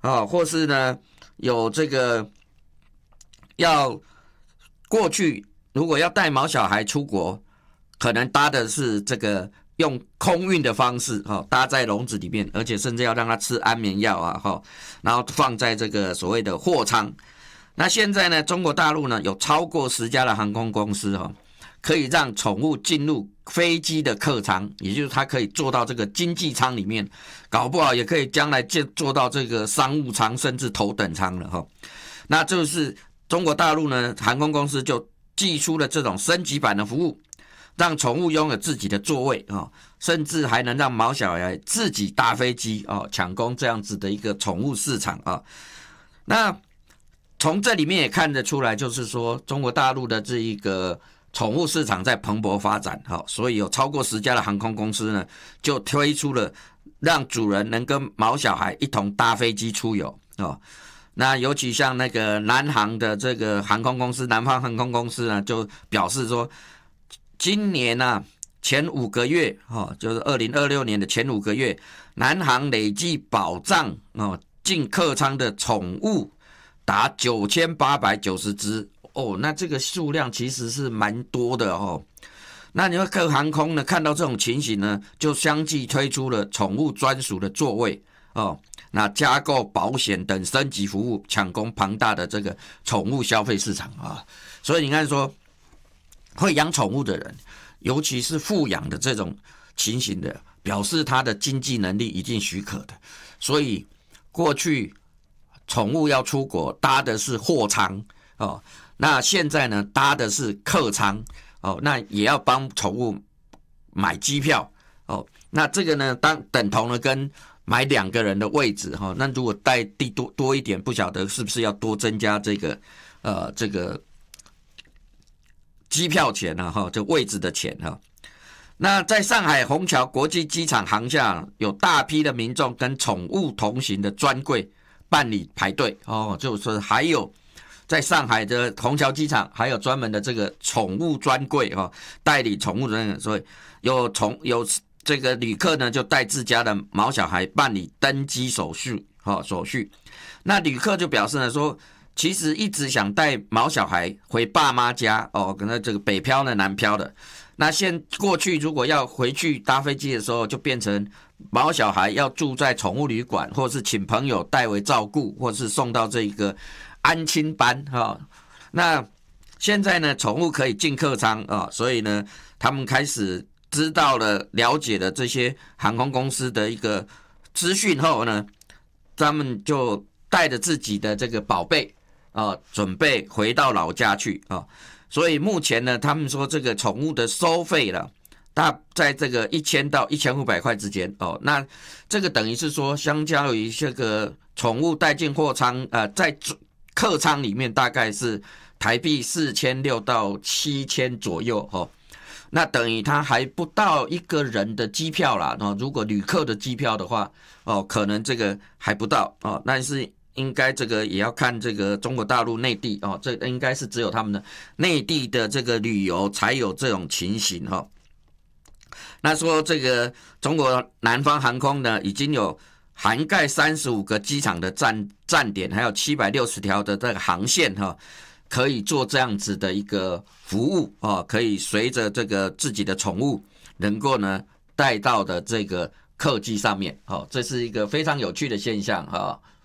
或是呢有这个要过去如果要带毛小孩出国，可能搭的是这个用空运的方式，搭在笼子里面，而且甚至要让他吃安眠药啊，然后放在这个所谓的货舱。那现在呢，中国大陆呢有超过10家的航空公司可以让宠物进入飞机的客舱，也就是它可以坐到这个经济舱里面，搞不好也可以将来坐到这个商务舱甚至头等舱了那就是中国大陆呢航空公司就寄出了这种升级版的服务，让宠物拥有自己的座位甚至还能让毛小孩自己搭飞机抢攻这样子的一个宠物市场那从这里面也看得出来，就是说中国大陆的这一个宠物市场在蓬勃发展所以有超过10家的航空公司呢，就推出了让主人能跟毛小孩一同搭飞机出游那尤其像那个南航的这个航空公司，南方航空公司呢，就表示说，今年前5个月就是2026年的前5个月，南航累计保障进客舱的宠物达9890只那这个数量其实是蛮多的那你说各航空呢看到这种情形呢，就相继推出了宠物专属的座位那加购保险等升级服务，抢攻庞大的这个宠物消费市场所以你看说，会养宠物的人，尤其是富养的这种情形的，表示他的经济能力已经许可的，所以过去宠物要出国搭的是货舱那现在呢搭的是客舱那也要帮宠物买机票那这个呢等同了跟买2个人的位置那如果带地多一点，不晓得是不是要多增加这个机票钱这位置的钱那在上海虹桥国际机场航厦，有大批的民众跟宠物同行的专柜办理排队就是还有在上海的虹桥机场还有专门的这个宠物专柜代理宠物的人，所以有这个旅客呢就带自家的毛小孩办理登机手续那旅客就表示呢说，其实一直想带毛小孩回爸妈家可能这个北漂的南漂的，那过去如果要回去搭飞机的时候，就变成毛小孩要住在宠物旅馆，或是请朋友代为照顾，或是送到这个安亲班那现在呢宠物可以进客舱所以呢他们开始知道了了解了这些航空公司的一个资讯后呢，他们就带着自己的这个宝贝准备回到老家去所以目前呢他们说这个宠物的收费了大在这个1000到1500块之间那这个等于是说，相较于这个宠物带进货舱在客舱里面大概是台币4600到7000左右那等于他还不到一个人的机票啦如果旅客的机票的话可能这个还不到但是应该这个也要看这个中国大陆内地这应该是只有他们的内地的这个旅游才有这种情形那说这个中国南方航空呢，已经有涵盖35个机场的站点，还有760条的这个航线可以做这样子的一个服务可以随着这个自己的宠物能够呢带到的这个客机上面这是一个非常有趣的现象